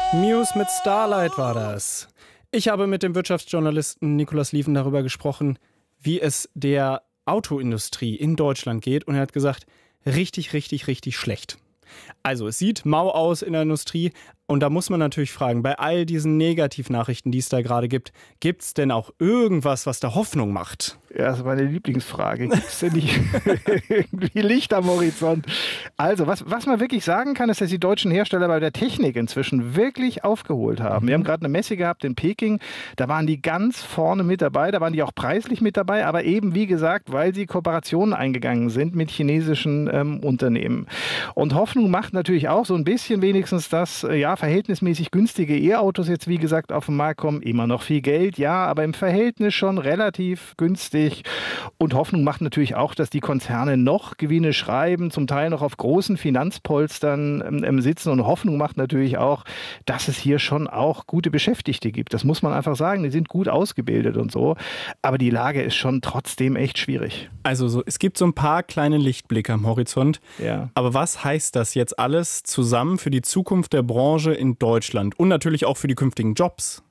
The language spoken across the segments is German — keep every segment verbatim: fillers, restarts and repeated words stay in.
Muse mit Starlight war das. Ich habe mit dem Wirtschaftsjournalisten Nicolas Lieven darüber gesprochen, wie es der Autoindustrie in Deutschland geht. Und er hat gesagt, richtig, richtig, richtig schlecht. Also es sieht mau aus in der Industrie. Und da muss man natürlich fragen, bei all diesen Negativnachrichten, die es da gerade gibt, gibt es denn auch irgendwas, was da Hoffnung macht? Ja, das ist meine Lieblingsfrage. Gibt es denn nicht irgendwie Licht am Horizont? Also, was, was man wirklich sagen kann, ist, dass die deutschen Hersteller bei der Technik inzwischen wirklich aufgeholt haben. Wir haben gerade eine Messe gehabt in Peking, da waren die ganz vorne mit dabei, da waren die auch preislich mit dabei, aber eben, wie gesagt, weil sie Kooperationen eingegangen sind mit chinesischen ähm, Unternehmen. Und Hoffnung macht natürlich auch so ein bisschen wenigstens, dass ja, verhältnismäßig günstige E-Autos jetzt, wie gesagt, auf den Markt kommen. Immer noch viel Geld, ja, aber im Verhältnis schon relativ günstig. Und Hoffnung macht natürlich auch, dass die Konzerne noch Gewinne schreiben, zum Teil noch auf großen Finanzpolstern ähm, sitzen. Und Hoffnung macht natürlich auch, dass es hier schon auch gute Beschäftigte gibt. Das muss man einfach sagen. Die sind gut ausgebildet und so. Aber die Lage ist schon trotzdem echt schwierig. Also so, es gibt so ein paar kleine Lichtblicke am Horizont. Ja. Aber was heißt das jetzt alles zusammen für die Zukunft der Branche in Deutschland und natürlich auch für die künftigen Jobs?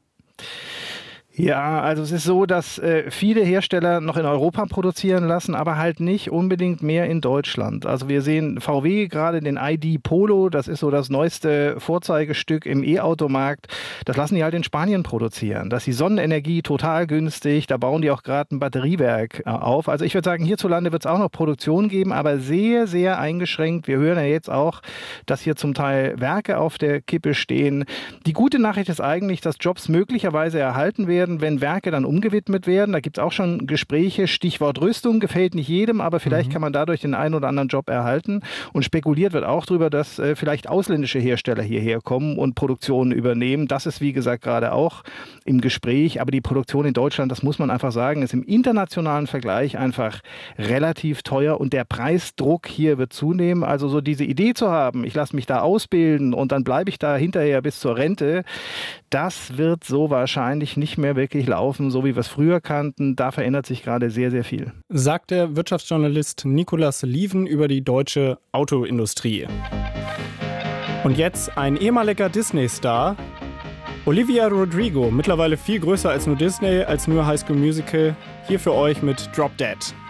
Ja, also es ist so, dass äh, viele Hersteller noch in Europa produzieren lassen, aber halt nicht unbedingt mehr in Deutschland. Also wir sehen V W gerade den I D Polo, das ist so das neueste Vorzeigestück im E-Automarkt. Das lassen die halt in Spanien produzieren. Das ist die Sonnenenergie total günstig, da bauen die auch gerade ein Batteriewerk äh, auf. Also ich würde sagen, hierzulande wird es auch noch Produktion geben, aber sehr, sehr eingeschränkt. Wir hören ja jetzt auch, dass hier zum Teil Werke auf der Kippe stehen. Die gute Nachricht ist eigentlich, dass Jobs möglicherweise erhalten werden, wenn Werke dann umgewidmet werden. Da gibt es auch schon Gespräche. Stichwort Rüstung gefällt nicht jedem, aber vielleicht mhm. kann man dadurch den einen oder anderen Job erhalten. Und spekuliert wird auch darüber, dass äh, vielleicht ausländische Hersteller hierher kommen und Produktionen übernehmen. Das ist, wie gesagt, gerade auch im Gespräch. Aber die Produktion in Deutschland, das muss man einfach sagen, ist im internationalen Vergleich einfach relativ teuer und der Preisdruck hier wird zunehmen. Also so diese Idee zu haben, ich lasse mich da ausbilden und dann bleibe ich da hinterher bis zur Rente, das wird so wahrscheinlich nicht mehr wirklich laufen, so wie wir es früher kannten. Da verändert sich gerade sehr, sehr viel. Sagt der Wirtschaftsjournalist Nicolas Lieven über die deutsche Autoindustrie. Und jetzt ein ehemaliger Disney-Star, Olivia Rodrigo, mittlerweile viel größer als nur Disney, als nur High School Musical, hier für euch mit Drop Dead.